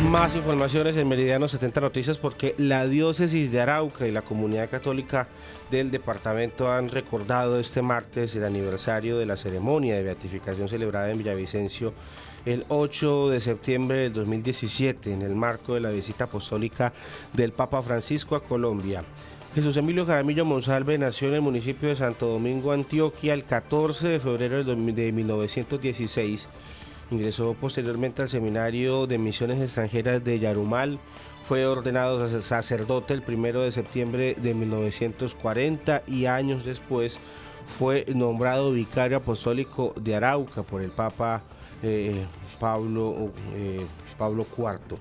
Más informaciones en Meridiano 70 Noticias, porque la diócesis de Arauca y la comunidad católica del departamento han recordado este martes el aniversario de la ceremonia de beatificación celebrada en Villavicencio el 8 de septiembre del 2017 en el marco de la visita apostólica del Papa Francisco a Colombia. Jesús Emilio Jaramillo Monsalve nació en el municipio de Santo Domingo, Antioquia, el 14 de febrero de 1916. Ingresó posteriormente al Seminario de Misiones Extranjeras de Yarumal. Fue ordenado sacerdote el 1 de septiembre de 1940 y años después fue nombrado vicario apostólico de Arauca por el Papa Pablo IV.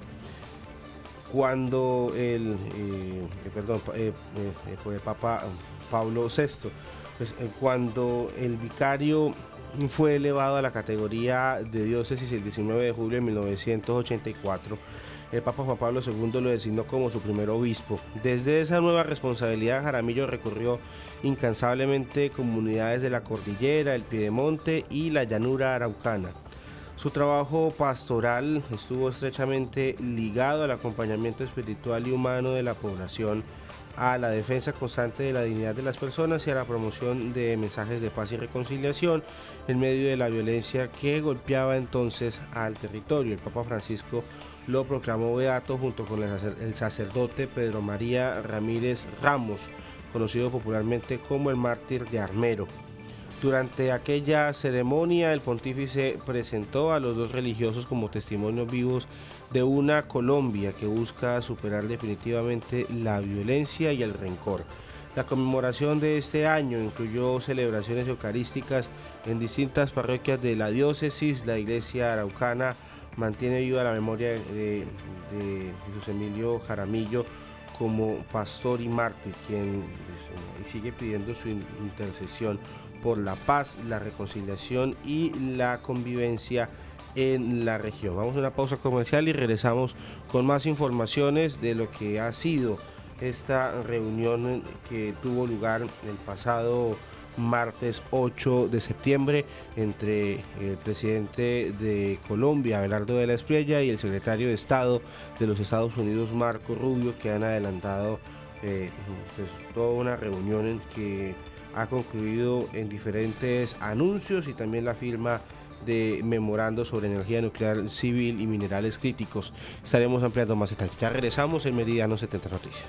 Por el Papa Pablo VI. Cuando el vicario fue elevado a la categoría de diócesis el 19 de julio de 1984, el Papa Juan Pablo II lo designó como su primer obispo. Desde esa nueva responsabilidad, Jaramillo recorrió incansablemente comunidades de la cordillera, el Piedemonte y la llanura araucana. Su trabajo pastoral estuvo estrechamente ligado al acompañamiento espiritual y humano de la población, a la defensa constante de la dignidad de las personas y a la promoción de mensajes de paz y reconciliación en medio de la violencia que golpeaba entonces al territorio. El Papa Francisco lo proclamó beato junto con el sacerdote Pedro María Ramírez Ramos, conocido popularmente como el mártir de Armero. Durante aquella ceremonia, el pontífice presentó a los dos religiosos como testimonios vivos de una Colombia que busca superar definitivamente la violencia y el rencor. La conmemoración de este año incluyó celebraciones eucarísticas en distintas parroquias de la diócesis. La iglesia araucana mantiene viva la memoria de Jesús Emilio Jaramillo como pastor y mártir, quien sigue pidiendo su intercesión por la paz, la reconciliación y la convivencia en la región. Vamos a una pausa comercial y regresamos con más informaciones de lo que ha sido esta reunión que tuvo lugar el pasado martes 8 de septiembre entre el presidente de Colombia, Abelardo de la Espriella, y el secretario de Estado de los Estados Unidos, Marco Rubio, que han adelantado toda una reunión en que ha concluido en diferentes anuncios y también la firma de memorando sobre energía nuclear civil y minerales críticos. Estaremos ampliando más detalles. Ya regresamos en Meridiano 70 Noticias.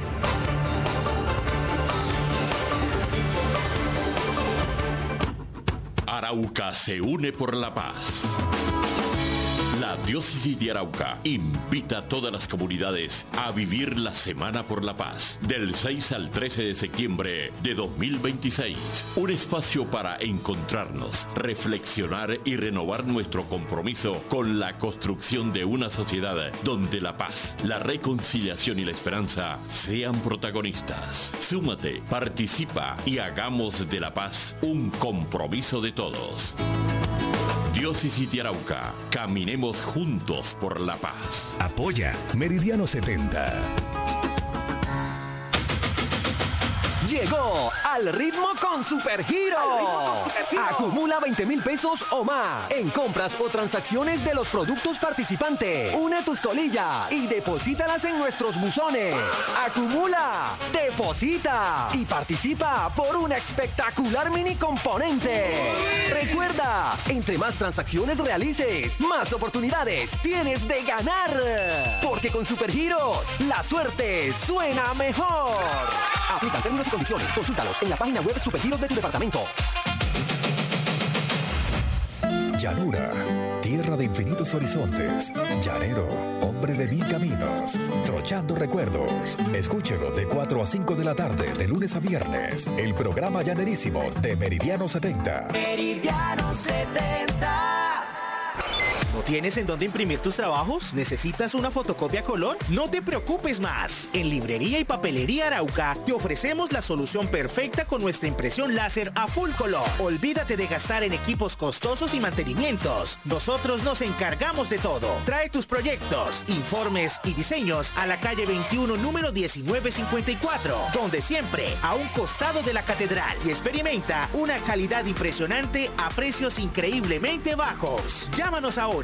Arauca se une por la paz. La diócesis de Arauca invita a todas las comunidades a vivir la Semana por la Paz del 6 al 13 de septiembre de 2026. Un espacio para encontrarnos, reflexionar y renovar nuestro compromiso con la construcción de una sociedad donde la paz, la reconciliación y la esperanza sean protagonistas. Súmate, participa y hagamos de la paz un compromiso de todos. Diócesis de Arauca, caminemos juntos por la paz. Apoya Meridiano 70. Llegó al ritmo con Supergiro. Acumula 20,000 pesos o más en compras o transacciones de los productos participantes. Une tus colillas y deposítalas en nuestros buzones. Acumula, deposita y participa por un espectacular mini componente. Recuerda, entre más transacciones realices, más oportunidades tienes de ganar. Porque con Supergiros, la suerte suena mejor. Aplican términos y condiciones. Consúltalos en la página web Supergiros de tu departamento. Llanura, tierra de infinitos horizontes. Llanero, hombre de 1000 caminos. Trochando recuerdos. Escúchelo de 4 a 5 de la tarde, de lunes a viernes. El programa llanerísimo de Meridiano 70. Meridiano 70. ¿No tienes en dónde imprimir tus trabajos? ¿Necesitas una fotocopia a color? No te preocupes más. En Librería y Papelería Arauca te ofrecemos la solución perfecta con nuestra impresión láser a full color. Olvídate de gastar en equipos costosos y mantenimientos. Nosotros nos encargamos de todo. Trae tus proyectos, informes y diseños a la calle 21, número 1954, donde siempre a un costado de la catedral, y experimenta una calidad impresionante a precios increíblemente bajos. Llámanos ahora